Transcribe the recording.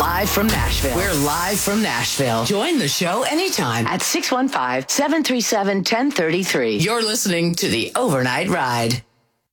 live from Nashville. We're live from Nashville. Join the show anytime at 615-737-1033. You're listening to The Overnight Ride.